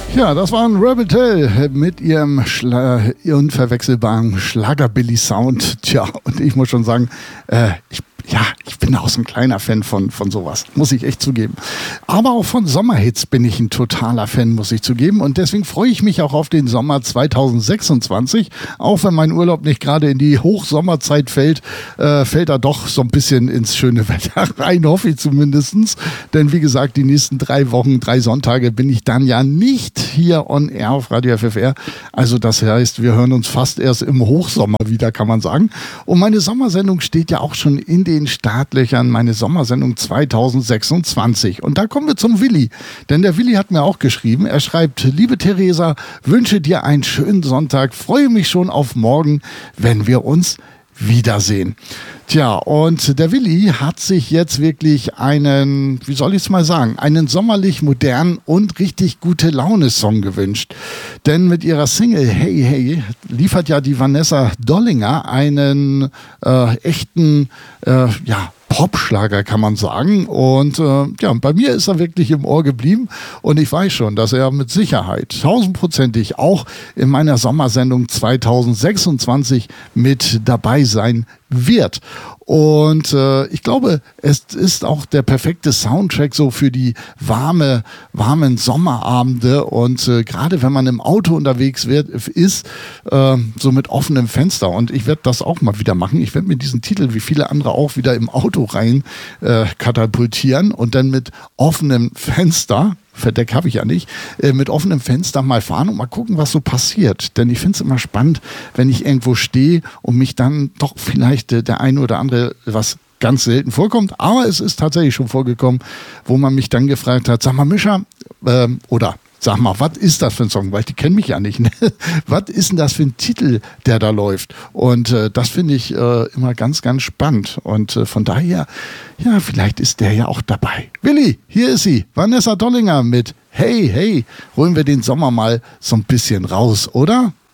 Ja, das waren Rebel mit ihrem unverwechselbaren Schlager-Billy-Sound. Tja, und ich muss schon sagen, ich bin auch so ein kleiner Fan von sowas, muss ich echt zugeben. Aber auch von Sommerhits bin ich ein totaler Fan, muss ich zugeben. Und deswegen freue ich mich auch auf den Sommer 2026. Auch wenn mein Urlaub nicht gerade in die Hochsommerzeit fällt, fällt er doch so ein bisschen ins schöne Wetter rein, hoffe ich zumindest. Denn wie gesagt, die nächsten 3 Wochen, 3 Sonntage bin ich dann ja nicht hier on air auf Radio FFR. Also das heißt, wir hören uns fast erst im Hochsommer wieder, kann man sagen. Und meine Sommersendung steht ja auch schon in den Startlöchern, meine Sommersendung 2026. Und da kommen wir zum Willi. Denn der Willi hat mir auch geschrieben, er schreibt: Liebe Theresa, wünsche dir einen schönen Sonntag, freue mich schon auf morgen, wenn wir uns wiedersehen. Tja, und der Willi hat sich jetzt wirklich einen, wie soll ich es mal sagen, einen sommerlich modernen und richtig gute Laune-Song gewünscht. Denn mit ihrer Single Hey Hey liefert ja die Vanessa Dollinger einen echten, Popschlager, kann man sagen. Und bei mir ist er wirklich im Ohr geblieben. Und ich weiß schon, dass er mit Sicherheit 1000%ig auch in meiner Sommersendung 2026 mit dabei sein wird. Und ich glaube, es ist auch der perfekte Soundtrack so für die warmen Sommerabende. Und gerade wenn man im Auto unterwegs ist, so mit offenem Fenster. Und ich werde das auch mal wieder machen. Ich werde mir diesen Titel, wie viele andere auch, wieder im Auto rein katapultieren und dann mit offenem Fenster, Verdeck habe ich ja nicht, mit offenem Fenster mal fahren und mal gucken, was so passiert. Denn ich finde es immer spannend, wenn ich irgendwo stehe und mich dann doch vielleicht der eine oder andere, was ganz selten vorkommt, aber es ist tatsächlich schon vorgekommen, wo man mich dann gefragt hat, sag mal Mischa, sag mal, was ist das für ein Song? Weil die kennen mich ja nicht. Ne? Was ist denn das für ein Titel, der da läuft? Und das finde ich immer ganz, ganz spannend. Und von daher, ja, vielleicht ist der ja auch dabei. Willi, hier ist sie, Vanessa Dollinger mit Hey, hey. Holen wir den Sommer mal so ein bisschen raus, oder?